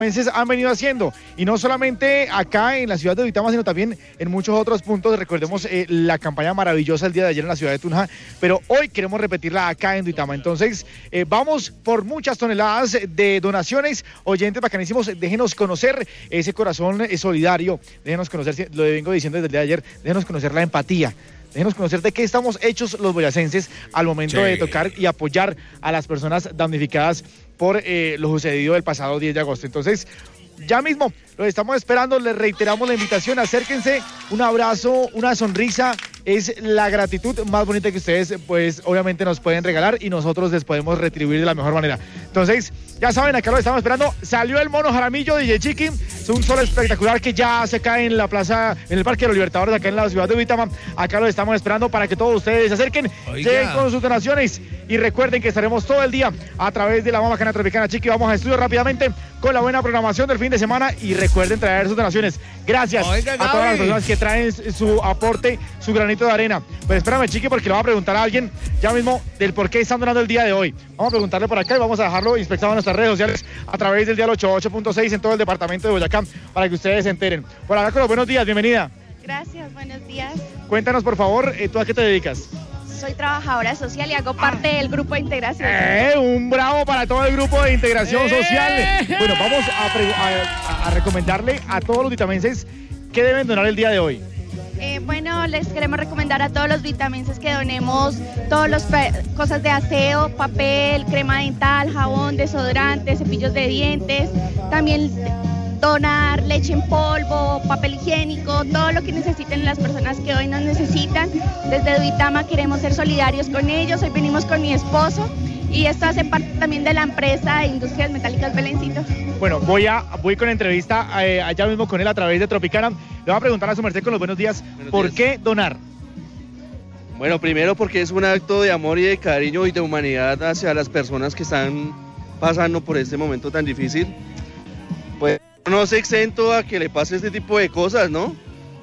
han venido haciendo, y no solamente acá en la ciudad de Duitama, sino también en muchos otros puntos. Recordemos la campaña maravillosa el día de ayer en la ciudad de Tunja, pero hoy queremos repetirla acá en Duitama. Entonces vamos por muchas toneladas de donaciones. Oyentes bacanísimos, déjenos conocer ese corazón solidario, déjenos conocer, lo vengo diciendo desde el día de ayer, déjenos conocer la empatía. Déjenos conocer de qué estamos hechos los boyacenses al momento de tocar y apoyar a las personas damnificadas por lo sucedido el pasado 10 de agosto. Entonces, ya mismo los estamos esperando, les reiteramos la invitación, acérquense, un abrazo, una sonrisa, es la gratitud más bonita que ustedes, pues, obviamente nos pueden regalar y nosotros les podemos retribuir de la mejor manera. Entonces, ya saben, acá lo estamos esperando. Salió el Mono Jaramillo de DJ Chiqui, es un sol espectacular que ya se cae en la plaza, en el Parque de los Libertadores, acá en la ciudad de Duitama. Acá lo estamos esperando para que todos ustedes se acerquen, lleguen con sus donaciones y recuerden que estaremos todo el día a través de la Más Bacana Tropicana. Chiqui, vamos a estudio rápidamente con la buena programación del fin de semana y recuerden traer sus donaciones. Gracias a todas las personas que traen su aporte, su granito de arena. Pues espérame, Chiqui, porque le voy a preguntar a alguien ya mismo del por qué están donando el día de hoy. Vamos a preguntarle por acá y vamos a dejarlo inspectado en nuestras redes sociales a través del dial 88.6 en todo el departamento de Boyacá para que ustedes se enteren. Por acá con los buenos días, bienvenida. Gracias, buenos días. Cuéntanos, por favor, ¿tú a qué te dedicas? Soy trabajadora social y hago parte del grupo de integración. Un bravo para todo el grupo de integración social. Bueno, vamos a recomendarle a todos los duitamenses qué deben donar el día de hoy. Bueno, les queremos recomendar a todos los duitamenses que donemos todas las cosas de aseo, papel, crema dental, jabón, desodorante, cepillos de dientes, también donar leche en polvo, papel higiénico, todo lo que necesiten las personas que hoy nos necesitan. Desde Duitama queremos ser solidarios con ellos. Hoy venimos con mi esposo y esto hace parte también de la empresa de Industrias Metálicas Belencito. Bueno, voy con la entrevista allá mismo con él a través de Tropicana. Le voy a preguntar a su merced con los buenos días, ¿por qué donar? Bueno, primero porque es un acto de amor y de cariño y de humanidad hacia las personas que están pasando por este momento tan difícil. Pues no es exento a que le pase este tipo de cosas, ¿no?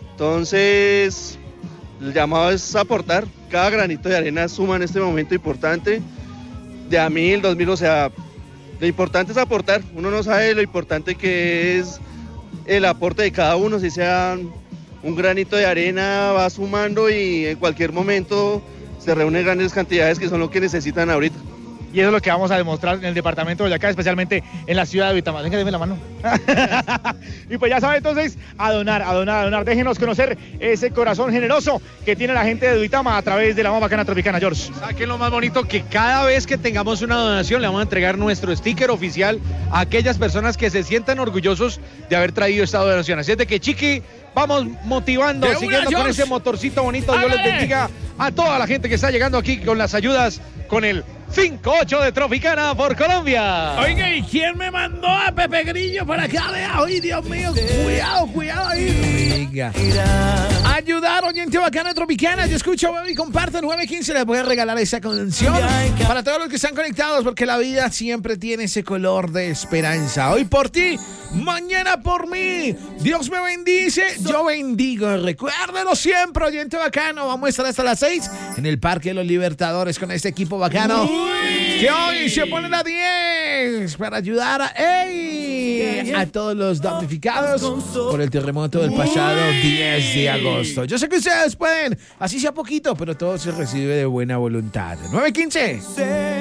Entonces, el llamado es aportar. Cada granito de arena suma en este momento importante. De a 1.000, 2.000, o sea, lo importante es aportar. Uno no sabe lo importante que es el aporte de cada uno. Si sea un granito de arena, va sumando y en cualquier momento se reúnen grandes cantidades que son lo que necesitan ahorita. Y eso es lo que vamos a demostrar en el departamento de Boyacá, especialmente en la ciudad de Duitama. Venga, déme la mano. Y pues ya saben, entonces, a donar. Déjenos conocer ese corazón generoso que tiene la gente de Duitama a través de la Más Bacana Tropicana, George. Saquen lo más bonito, que cada vez que tengamos una donación le vamos a entregar nuestro sticker oficial a aquellas personas que se sientan orgullosos de haber traído esta donación. Así es de que, Chiqui, vamos motivando, siguiendo con ese motorcito bonito. Dios les bendiga a toda la gente que está llegando aquí con las ayudas, con el 5-8 de Tropicana por Colombia. Oiga, ¿y quién me mandó a Pepe Grillo para acá? Ay, Dios mío, cuidado ahí. Oiga. Ayudar, oyente bacana Tropicana. Yo escucho, y compartan 915. Les voy a regalar esa canción para todos los que están conectados, porque la vida siempre tiene ese color de esperanza. Hoy por ti, mañana por mí. Dios me bendice, yo bendigo. Recuérdelo siempre, oyente bacano. Vamos a estar hasta las 6 en el Parque de los Libertadores con este equipo bacano. Que hoy se ponen a 10 para ayudar a todos los damnificados por el terremoto del pasado 10 de agosto. Yo sé que ustedes pueden, así sea poquito, pero todo se recibe de buena voluntad. 915.